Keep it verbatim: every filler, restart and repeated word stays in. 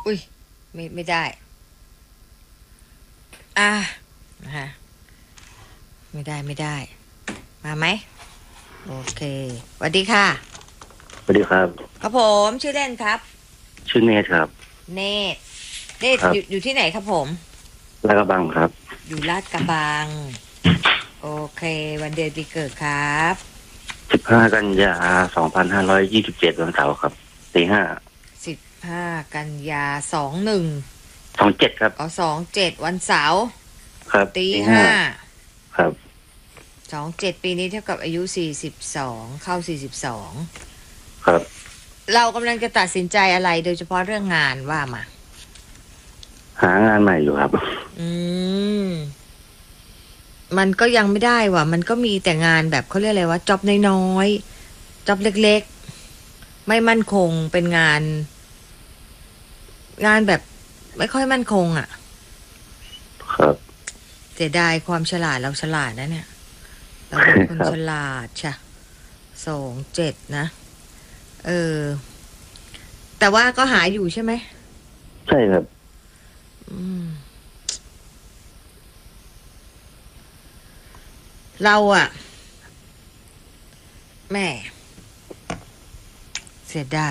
อุ้ยไม่ไม่ได้อ่ะนะคะไม่ได้ไม่ได้ มาไหมโอเคสวัสดีค่ะสวัสดีครับครับผมชื่อเล่นครับชื่อเนทครับเนตเนตครับอยู่อยู่ที่ไหนครับผมลาดกระบังครับอยู่ลาดกระบังโอเควันเดือนปีเกิดครับสิบห้ากันยาสองพันห้าร้อยยี่สิบเจ็ดวันเสาร์ครับตีห้าสิบห้ากันยาสองหนึ่งสองเจ็ดครับอ๋อสองเจ็ดวันเสาร์ครับตีห้าครับสองเจ็ดปีนี้เท่ากับอายุสี่สิบสองเข้าสี่สิบสองครับเรากำลังจะตัดสินใจอะไรโดยเฉพาะเรื่องงานว่ามาหางานใหม่อยู่ครับอืมมันก็ยังไม่ได้ว่ะมันก็มีแต่งานแบบเขาเรียกอะไรว่าจ็อบน้อยๆจ็อบเล็กๆไม่มั่นคงเป็นงาน งานแบบไม่ค่อยมั่นคงอ่ะครับเสียดายความฉลาดเราฉลาดนะเนี่ยเราเป็นคนฉลาดใช่สองเจ็ดนะเออแต่ว่าก็หาอยู่ใช่ไหมใช่ครับอืมเราอะแม่เสียดาย